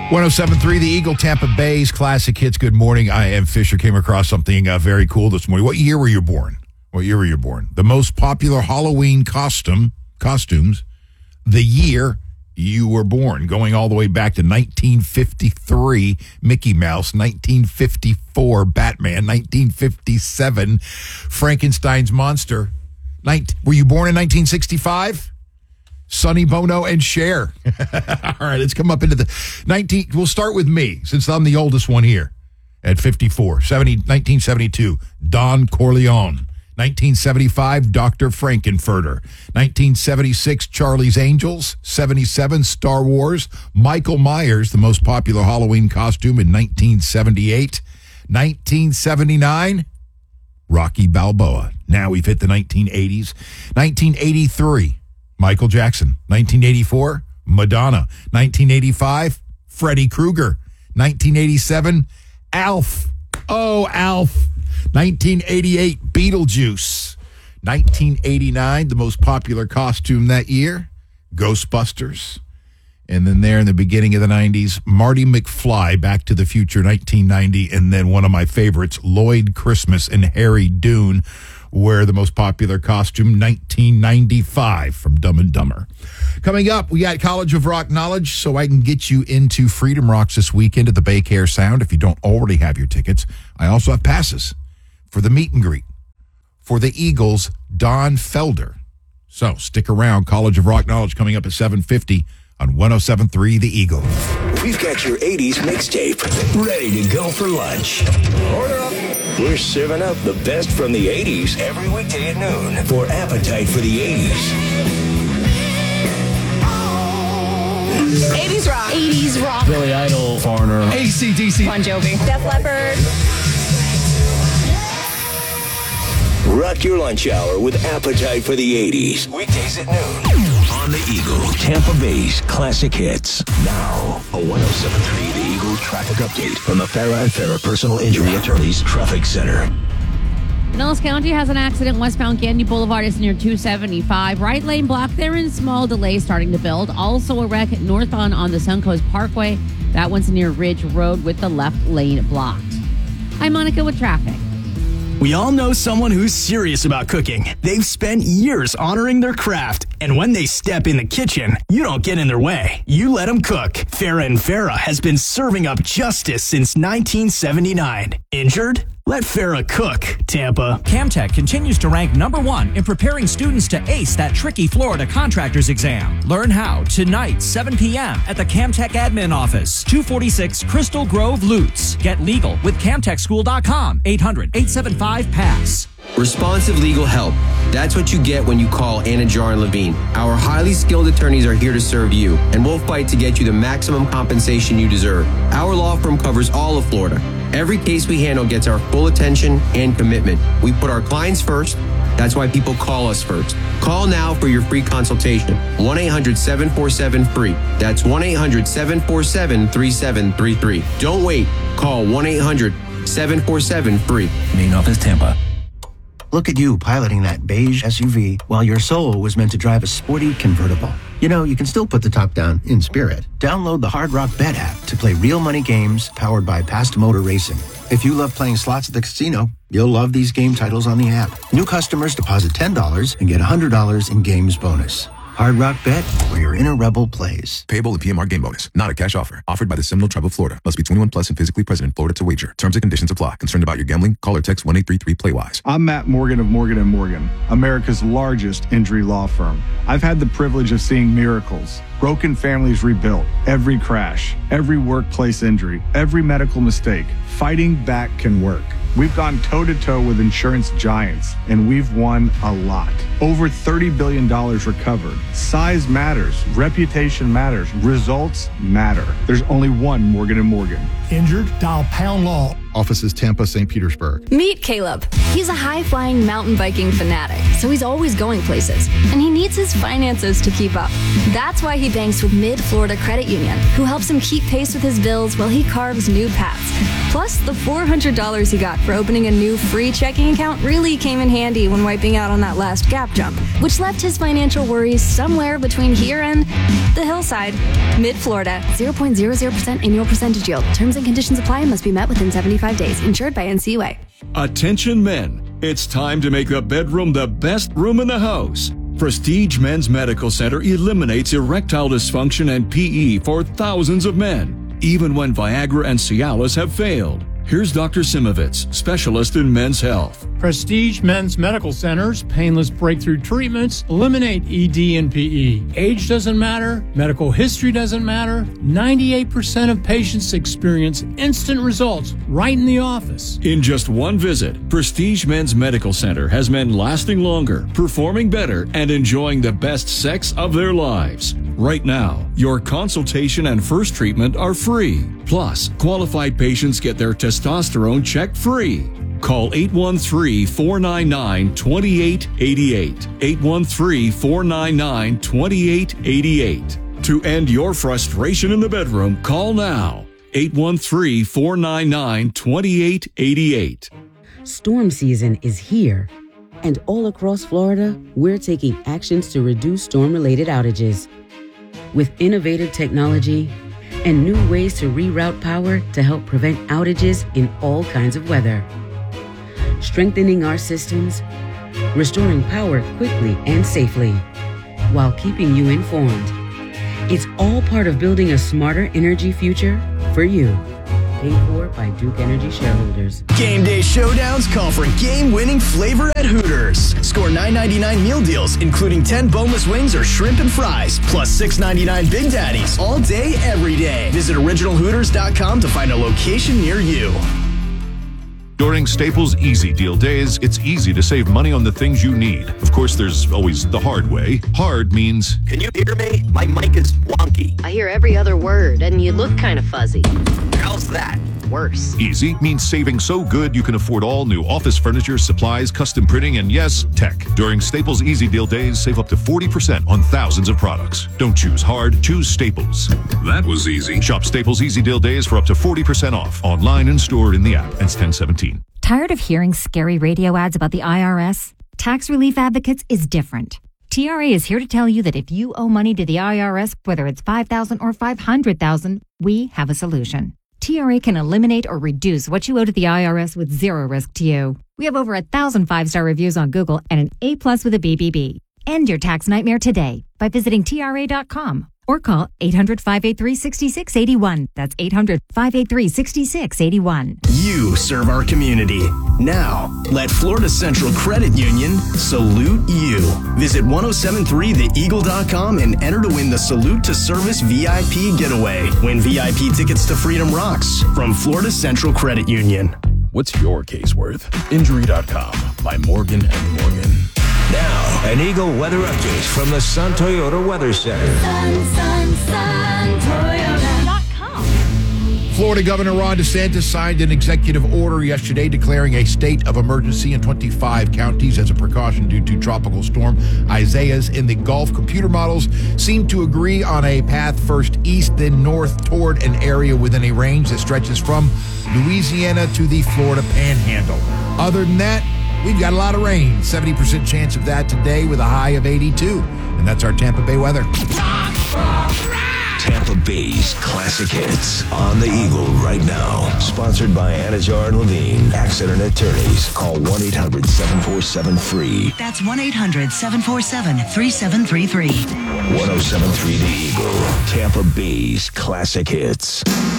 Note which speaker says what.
Speaker 1: 107.3 The Eagle, Tampa Bay's classic hits. Good morning. I am Fisher. Came across something very cool this morning. What year were you born? The most popular Halloween costumes, the year you were born, going all the way back to 1953, Mickey Mouse, 1954, Batman, 1957, Frankenstein's monster. Were you born in 1965? Sonny Bono and Cher. All right, let's come up into the we'll start with me, since I'm the oldest one here at 54. 1972, Don Corleone. 1975, Dr. Frankenfurter. 1976, Charlie's Angels. 77, Star Wars. Michael Myers, the most popular Halloween costume in 1978. 1979, Rocky Balboa. Now we've hit the 1980s. 1983, Michael Jackson. 1984, Madonna. 1985, Freddy Krueger. 1987, Alf. Oh, Alf. 1988, Beetlejuice. 1989, the most popular costume that year, Ghostbusters. And then there in the beginning of the 90s, Marty McFly, Back to the Future, 1990. And then one of my favorites, Lloyd Christmas and Harry Dune, were the most popular costume, 1995, from Dumb and Dumber. Coming up, we got College of Rock Knowledge, so I can get you into Freedom Rocks this weekend at the Bay Care Sound. If you don't already have your tickets, I also have passes for the meet and greet for the Eagles' Don Felder. So stick around. College of Rock Knowledge coming up at 7:50 on 107.3 The Eagle.
Speaker 2: We've got your 80s mixtape ready to go for lunch. Order up. We're serving up the best from the 80s every weekday at noon for Appetite for the 80s.
Speaker 3: 80s rock.
Speaker 4: 80s rock.
Speaker 5: Billy Idol. Foreigner.
Speaker 6: AC/DC.
Speaker 3: Bon Jovi.
Speaker 4: Def Leppard.
Speaker 2: Rock your lunch hour with Appetite for the 80s. Weekdays at noon. On the Eagle, Tampa Bay's classic hits. Now, a 107.3 The Eagle traffic update from the Farah and Farah Personal Injury Attorneys Traffic Center.
Speaker 7: Pinellas County has an accident westbound Candy Boulevard is near 275. Right lane blocked there and small delay starting to build. Also a wreck northbound on the Suncoast Parkway. That one's near Ridge Road with the left lane blocked. I'm Monica with traffic.
Speaker 5: We all know someone who's serious about cooking. They've spent years honoring their craft, and when they step in the kitchen, you don't get in their way. You let them cook. Farah and Farah has been serving up justice since 1979. Injured? Let Farah cook, Tampa.
Speaker 8: Camtech continues to rank #1 in preparing students to ace that tricky Florida contractor's exam. Learn how tonight, 7 p.m. at the Camtech Admin Office, 246 Crystal Grove, Lutz. Get legal with CamTechSchool.com, 800-875-PASS.
Speaker 9: Responsive legal help. That's what you get when you call Anna Jar and Levine. Our highly skilled attorneys are here to serve you, and we'll fight to get you the maximum compensation you deserve. Our law firm covers all of Florida. Every case we handle gets our full attention and commitment. We put our clients first. That's why people call us first. Call now for your free consultation. 1-800-747-FREE. That's 1-800-747-3733. Don't wait. Call 1-800-747-FREE.
Speaker 5: Main office, Tampa.
Speaker 10: Look at you piloting that beige SUV while your soul was meant to drive a sporty convertible. You know, you can still put the top down in spirit. Download the Hard Rock Bet app to play real money games powered by Past Motor Racing. If you love playing slots at the casino, you'll love these game titles on the app. New customers deposit $10 and get $100 in games bonus. Hard Rock Bet, where your inner rebel plays.
Speaker 11: Payable in PMR game bonus. Not a cash offer. Offered by the Seminole Tribe of Florida. Must be 21 plus and physically present in Florida to wager. Terms and conditions apply. Concerned about your gambling? Call or text 1-833-PLAY-WISE.
Speaker 12: I'm Matt Morgan of Morgan & Morgan, America's largest injury law firm. I've had the privilege of seeing miracles. Broken families rebuilt. Every crash, every workplace injury, every medical mistake. Fighting back can work. We've gone toe-to-toe with insurance giants, and we've won a lot. Over $30 billion recovered. Size matters. Reputation matters. Results matter. There's only one Morgan & Morgan.
Speaker 6: Injured? Dial #law.
Speaker 3: Offices Tampa, St. Petersburg.
Speaker 4: Meet Caleb. He's a high-flying mountain biking fanatic, so he's always going places, and he needs his finances to keep up. That's why he banks with Mid-Florida Credit Union, who helps him keep pace with his bills while he carves new paths. Plus, the $400 he got for opening a new free checking account really came in handy when wiping out on that last gap jump, which left his financial worries somewhere between here and the hillside. Mid-Florida, 0.00% annual percentage yield. Terms and conditions apply and must be met within 75 days. Insured by NCUA.
Speaker 6: Attention men, it's time to make the bedroom the best room in the house. Prestige Men's Medical Center eliminates erectile dysfunction and PE for thousands of men, even when Viagra and Cialis have failed. Here's Dr. Simovitz, specialist in men's health.
Speaker 13: Prestige Men's Medical Center's painless breakthrough treatments eliminate ED and PE. Age doesn't matter. Medical history doesn't matter. 98% of patients experience instant results right in the office.
Speaker 6: In just one visit, Prestige Men's Medical Center has men lasting longer, performing better, and enjoying the best sex of their lives. Right now, your consultation and first treatment are free. Plus, qualified patients get their testosterone checked free. Call 813-499-2888. 813-499-2888. To end your frustration in the bedroom, call now. 813-499-2888.
Speaker 14: Storm season is here, and all across Florida, we're taking actions to reduce storm-related outages. With innovative technology and new ways to reroute power to help prevent outages in all kinds of weather. Strengthening our systems, restoring power quickly and safely, while keeping you informed. It's all part of building a smarter energy future for you. Paid for by Duke Energy shareholders.
Speaker 5: Game day showdowns call for game-winning flavor at Hooters. Score $9.99 meal deals, including 10 boneless wings or shrimp and fries, plus $6.99 Big Daddies, all day, every day. Visit originalhooters.com to find a location near you.
Speaker 15: During Staples Easy Deal Days, it's easy to save money on the things you need. Of course, there's always the hard way. Hard means...
Speaker 16: Can you hear me? My mic is wonky.
Speaker 17: I hear every other word, and you look kind of fuzzy.
Speaker 16: How's that?
Speaker 17: Worse.
Speaker 15: Easy means saving so good you can afford all new office furniture, supplies, custom printing, and yes, tech. During Staples Easy Deal Days, save up to 40% on thousands of products. Don't choose hard, choose Staples. That was easy. Shop Staples Easy Deal Days for up to 40% off. Online and stored in the app. Ends 10/17.
Speaker 18: Tired of hearing scary radio ads about the IRS? Tax Relief Advocates is different. TRA is here to tell you that if you owe money to the IRS, whether it's $5,000 or $500,000, we have a solution. TRA can eliminate or reduce what you owe to the IRS with zero risk to you. We have over 1,000 5-star reviews on Google and an A+ with a BBB. End your tax nightmare today by visiting TRA.com or call 800-583-6681. That's 800-583-6681.
Speaker 5: You serve our community. Now, let Florida Central Credit Union salute you. Visit 1073theeagle.com and enter to win the Salute to Service VIP Getaway. Win VIP tickets to Freedom Rocks from Florida Central Credit Union.
Speaker 19: What's your case worth? Injury.com by Morgan & Morgan.
Speaker 2: Now, an Eagle weather update from the Sun Toyota Weather Center.
Speaker 7: Toyota.com.
Speaker 1: Florida Governor Ron DeSantis signed an executive order yesterday declaring a state of emergency in 25 counties as a precaution due to Tropical Storm Isaias in the Gulf. Computer models seem to agree on a path first east, then north toward an area within a range that stretches from Louisiana to the Florida Panhandle. Other than that, we've got a lot of rain. 70% chance of that today with a high of 82. And that's our Tampa Bay weather.
Speaker 2: Tampa Bay's classic hits on the Eagle right now. Sponsored by Anajar and Levine. Accident attorneys. Call 1-800-747-FREE.
Speaker 20: That's 1-800-747-3733.
Speaker 2: 1073 The Eagle. Tampa Bay's classic hits.